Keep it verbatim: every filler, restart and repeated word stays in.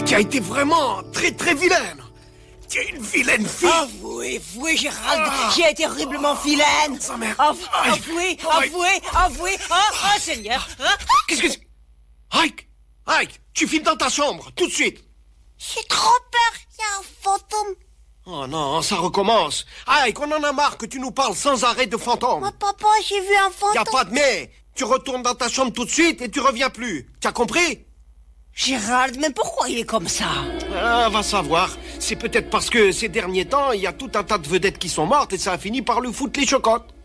Tu as été vraiment très très vilaine. Tu es une vilaine fille. Avouez, avouez, Gérald, Ah. j'ai été horriblement vilaine. Sa mère. Av- Aïe. Avouez, Aïe. avouez, avouez. Oh, oh, Seigneur. Hein? Qu'est-ce que c'est? Ike, Ike, tu files dans ta chambre, tout de suite. J'ai trop peur, il y a un fantôme. Oh non, ça recommence. Ike, on en a marre que tu nous parles sans arrêt de fantômes. Oh, papa, j'ai vu un fantôme. Y a pas de mais. Tu retournes dans ta chambre tout de suite et tu reviens plus. Tu as compris? Gérald, mais pourquoi il est comme ça? Ah, va savoir. C'est peut-être parce que ces derniers temps, il y a tout un tas de vedettes qui sont mortes et ça a fini par lui foutre les chocottes.